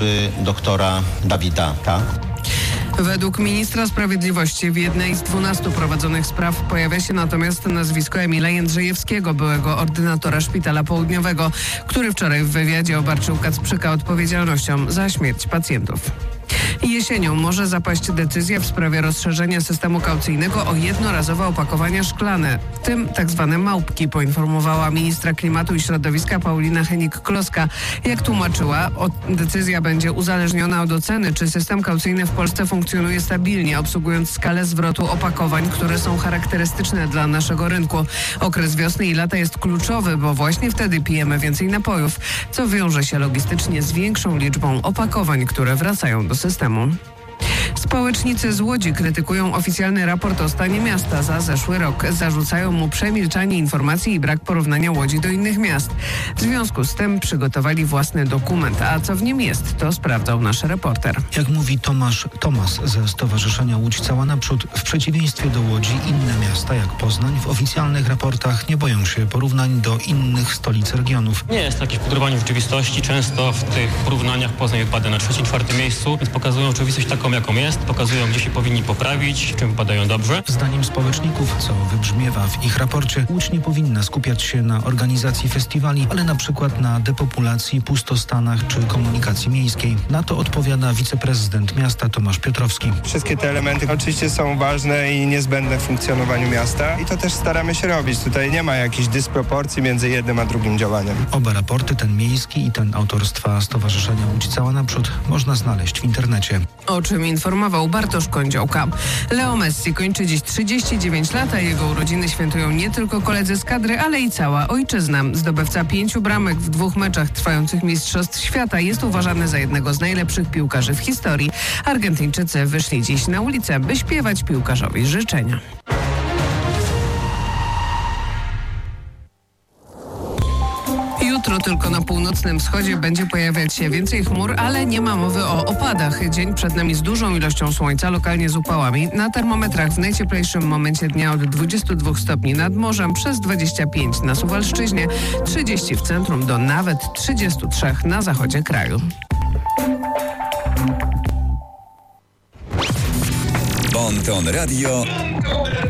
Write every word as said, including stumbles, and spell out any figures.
osoby doktora Dawida K. Według ministra sprawiedliwości w jednej z dwunastu prowadzonych spraw pojawia się natomiast nazwisko Emila Jędrzejewskiego, byłego ordynatora Szpitala Południowego, który wczoraj w wywiadzie obarczył Kacprzyka odpowiedzialnością za śmierć pacjentów. Jesienią może zapaść decyzja w sprawie rozszerzenia systemu kaucyjnego o jednorazowe opakowania szklane, w tym tzw. małpki, poinformowała ministra klimatu i środowiska Paulina Hennig-Kloska. Jak tłumaczyła, decyzja będzie uzależniona od oceny, czy system kaucyjny w Polsce funkcjonuje stabilnie, obsługując skalę zwrotu opakowań, które są charakterystyczne dla naszego rynku. Okres wiosny i lata jest kluczowy, bo właśnie wtedy pijemy więcej napojów, co wiąże się logistycznie z większą liczbą opakowań, które wracają do systemu. Społecznicy z Łodzi krytykują oficjalny raport o stanie miasta za zeszły rok. Zarzucają mu przemilczanie informacji i brak porównania Łodzi do innych miast. W związku z tym przygotowali własny dokument, a co w nim jest, to sprawdzał nasz reporter. Jak mówi Tomasz Tomas ze Stowarzyszenia Łódź Cała Naprzód, w przeciwieństwie do Łodzi inne miasta jak Poznań w oficjalnych raportach nie boją się porównań do innych stolic regionów. Nie jest jakieś podróżowanie rzeczywistości. Często w tych porównaniach Poznań odpada na trzecim, czwartym miejscu, więc pokazują rzeczywistość taką, jaką jest. Pokazują, gdzie się powinni poprawić, w czym wypadają dobrze. Zdaniem społeczników, co wybrzmiewa w ich raporcie, Łódź nie powinna skupiać się na organizacji festiwali, ale na przykład na depopulacji, pustostanach czy komunikacji miejskiej. Na to odpowiada wiceprezydent miasta Tomasz Piotrowski. Wszystkie te elementy oczywiście są ważne i niezbędne w funkcjonowaniu miasta i to też staramy się robić. Tutaj nie ma jakichś dysproporcji między jednym a drugim działaniem. Oba raporty, ten miejski i ten autorstwa Stowarzyszenia Łódź Cała Naprzód, można znaleźć w internecie. O czym informował Bartosz Kądziołka. Leo Messi kończy dziś trzydzieści dziewięć lat, a jego urodziny świętują nie tylko koledzy z kadry, ale i cała ojczyzna. Zdobywca pięciu bramek w dwóch meczach trwających Mistrzostw Świata jest uważany za jednego z najlepszych piłkarzy w historii. Argentyńczycy wyszli dziś na ulicę, by śpiewać piłkarzowi życzenia. Jutro tylko na północnym wschodzie będzie pojawiać się więcej chmur, ale nie ma mowy o opadach. Dzień przed nami z dużą ilością słońca, lokalnie z upałami. Na termometrach w najcieplejszym momencie dnia od dwudziestu dwóch stopni nad morzem, przez dwadzieścia pięć na Suwalszczyźnie, trzydzieści w centrum do nawet trzydziestu trzech na zachodzie kraju. Bon Ton Radio